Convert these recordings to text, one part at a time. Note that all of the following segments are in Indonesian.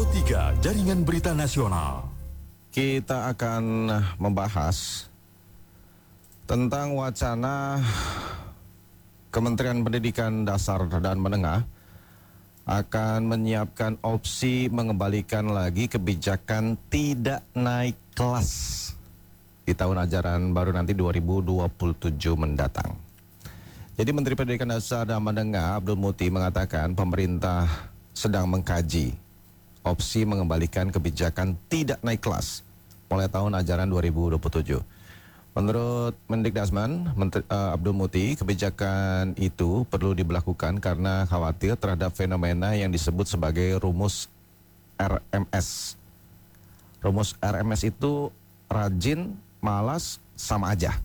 Pro 3 Jaringan Berita Nasional. Kita akan membahas tentang wacana Kementerian Pendidikan Dasar dan Menengah akan menyiapkan opsi mengembalikan lagi kebijakan tidak naik kelas di tahun ajaran baru nanti 2027 mendatang. Jadi Menteri Pendidikan Dasar dan Menengah Abdul Muti mengatakan pemerintah sedang mengkaji opsi mengembalikan kebijakan tidak naik kelas mulai tahun ajaran 2027. Menurut Mendikdasman Abdul Muti, kebijakan itu perlu diberlakukan karena khawatir terhadap fenomena yang disebut sebagai rumus RMS. Rumus RMS itu rajin, malas, sama aja.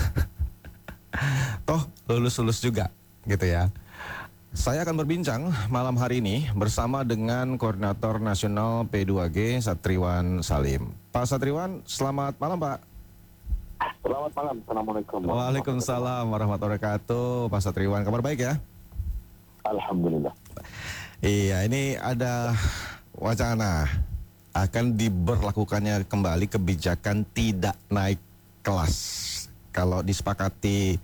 Toh lulus-lulus juga, gitu ya. Saya akan berbincang malam hari ini bersama dengan Koordinator Nasional P2G Satriwan Salim. Pak Satriwan, selamat malam Pak. Selamat malam, Assalamualaikum. Waalaikumsalam warahmatullahi wabarakatuh. Pak Satriwan, kabar baik ya? Alhamdulillah. Iya, ini ada wacana akan diberlakukannya kembali kebijakan tidak naik kelas. Kalau disepakati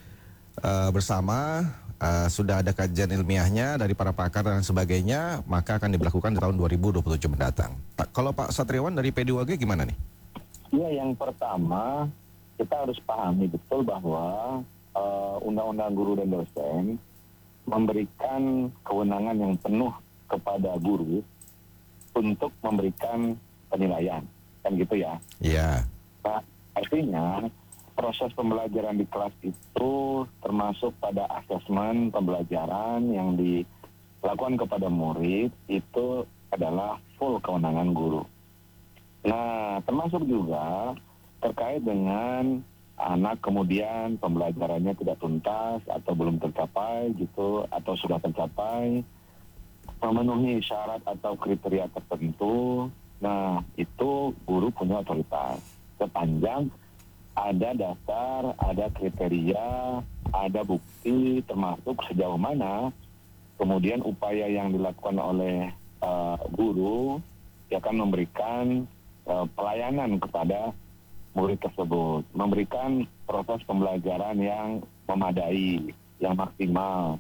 bersama, sudah ada kajian ilmiahnya dari para pakar dan sebagainya, maka akan diberlakukan di tahun 2027 mendatang. Kalau Pak Satriwan dari P2G gimana nih? Ya, yang pertama kita harus pahami betul bahwa Undang-Undang Guru dan Dosen memberikan kewenangan yang penuh kepada guru untuk memberikan penilaian, kan gitu ya? Iya. Nah, artinya proses pembelajaran di kelas itu termasuk pada asesmen pembelajaran yang dilakukan kepada murid itu adalah full kewenangan guru. Nah, termasuk juga terkait dengan anak kemudian pembelajarannya tidak tuntas atau belum tercapai gitu, atau sudah tercapai, memenuhi syarat atau kriteria tertentu. Nah, itu guru punya otoritas sepanjang ada dasar, ada kriteria, ada bukti, termasuk sejauh mana kemudian upaya yang dilakukan oleh guru yang akan memberikan pelayanan kepada murid tersebut, memberikan proses pembelajaran yang memadai, yang maksimal.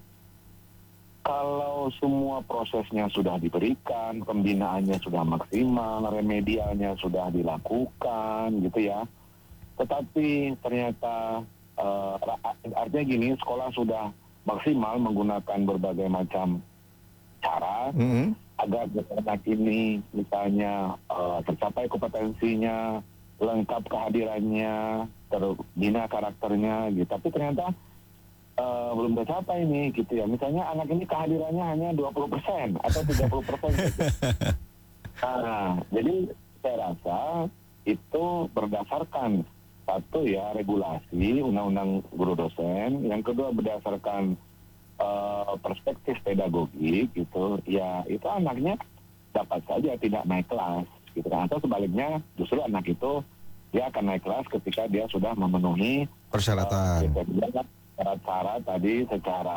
Kalau semua prosesnya sudah diberikan, pembinaannya sudah maksimal, remedialnya sudah dilakukan, gitu ya. Tetapi ternyata artinya gini, sekolah sudah maksimal menggunakan berbagai macam cara agar anak ini misalnya tercapai kompetensinya, lengkap kehadirannya, terbina karakternya gitu. Tapi ternyata belum tercapai nih gitu ya. Misalnya anak ini kehadirannya hanya 20% atau 30%. Gitu. Nah, jadi saya rasa itu berdasarkan satu ya regulasi Undang-Undang Guru Dosen, yang kedua berdasarkan perspektif pedagogik gitu, ya itu anaknya dapat saja tidak naik kelas gitu kan, atau sebaliknya justru anak itu dia akan naik kelas ketika dia sudah memenuhi Persyaratan. syarat-syarat tadi secara